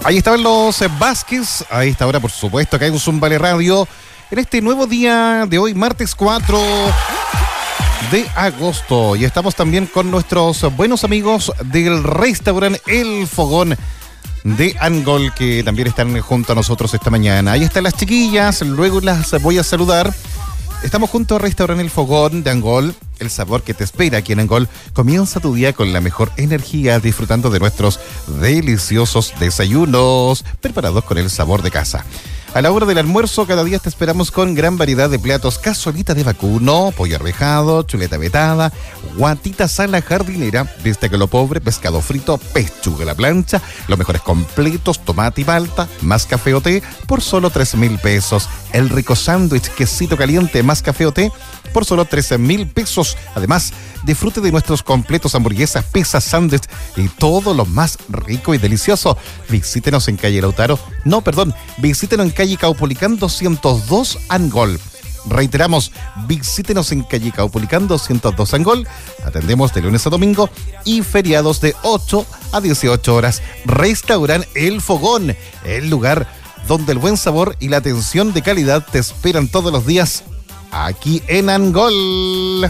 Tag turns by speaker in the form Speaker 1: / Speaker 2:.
Speaker 1: Ahí estaban los Vázquez, a esta hora por supuesto, acá en Zumbale Radio, en este nuevo día de hoy, martes 4 de agosto. Y estamos también con nuestros buenos amigos del restaurante El Fogón de Angol, que también están junto a nosotros esta mañana. Ahí están las chiquillas, luego las voy a saludar. Estamos junto al restaurante El Fogón de Angol, el sabor que te espera aquí en Angol. Comienza tu día con la mejor energía, disfrutando de nuestros deliciosos desayunos, preparados con el sabor de casa. A la hora del almuerzo, cada día te esperamos con gran variedad de platos: cazolita de vacuno, pollo arvejado, chuleta vetada, guatita sala jardinera, bistec a lo pobre, pescado frito, pechuga a la plancha, los mejores completos, tomate y palta, más café o té, por solo 3,000 pesos. El rico sándwich, quesito caliente, más café o té, por solo 13,000 pesos. Además, disfrute de nuestros completos, hamburguesas, pizzas, sándwich y todo lo más rico y delicioso. Visítenos en calle Lautaro, visítenos en calle Caupolicán 202 Angol. Reiteramos, visítenos en calle Caupolicán 202 Angol. Atendemos de lunes a domingo y feriados de 8 a 18 horas. Restaurante El Fogón, el lugar donde el buen sabor y la atención de calidad te esperan todos los días aquí en Angol.